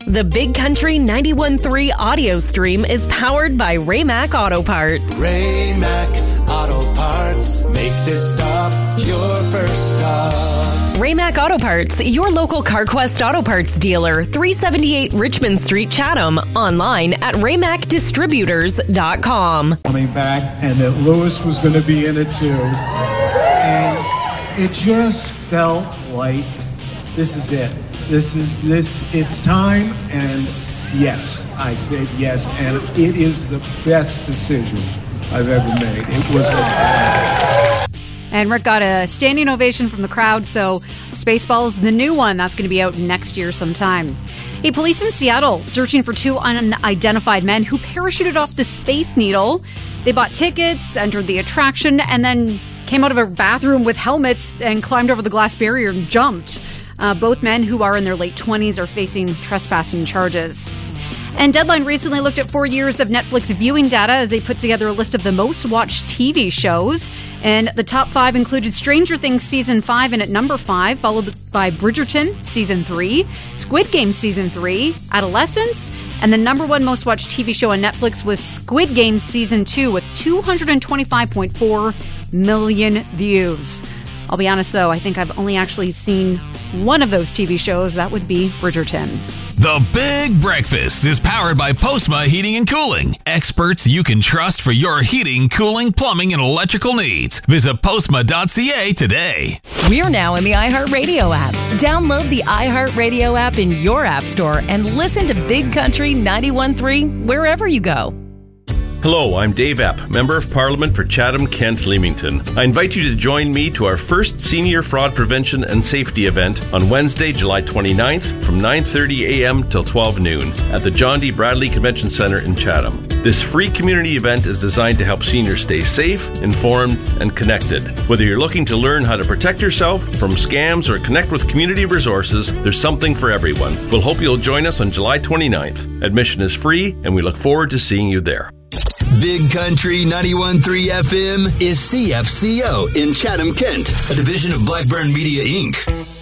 The Big Country 91.3 audio stream is powered by Ray-Mac Auto Parts. Ray-Mac Auto Parts. Make this stop your first stop. Ray-Mac Auto Parts, your local CarQuest Auto Parts dealer, 378 Richmond Street, Chatham. Online at raymacdistributors.com. Coming back, and that Lewis was going to be in it too. And it just felt like this is it. It's time, and yes, I said yes, and it is the best decision I've ever made. It was And Rick got a standing ovation from the crowd, so Spaceballs, the new one, that's going to be out next year sometime. Hey, police in Seattle searching for two unidentified men who parachuted off the Space Needle. They bought tickets, entered the attraction, and then came out of a bathroom with helmets and climbed over the glass barrier and jumped. Both men, who are in their late 20s, are facing trespassing charges. And Deadline recently looked at 4 years of Netflix viewing data as they put together a list of the most watched TV shows. And the top 5 included Stranger Things Season 5 and at number 5, followed by Bridgerton Season 3, Squid Game Season 3, Adolescence, and the number 1 most watched TV show on Netflix was Squid Game Season 2 with 225.4 million views. I'll be honest, though, I think I've only actually seen one of those TV shows. That would be Bridgerton. The Big Breakfast is powered by Postma Heating and Cooling. Experts you can trust for your heating, cooling, plumbing, and electrical needs. Visit postma.ca today. We're now in the iHeartRadio app. Download the iHeartRadio app in your app store and listen to Big Country 91.3 wherever you go. Hello, I'm Dave Epp, Member of Parliament for Chatham-Kent Leamington. I invite you to join me to our first Senior Fraud Prevention and Safety event on Wednesday, July 29th from 9:30 a.m. till 12 noon at the John D. Bradley Convention Centre in Chatham. This free community event is designed to help seniors stay safe, informed, and connected. Whether you're looking to learn how to protect yourself from scams or connect with community resources, there's something for everyone. We'll hope you'll join us on July 29th. Admission is free, and we look forward to seeing you there. Big Country 91.3 FM is CFCO in Chatham-Kent, a division of Blackburn Media, Inc.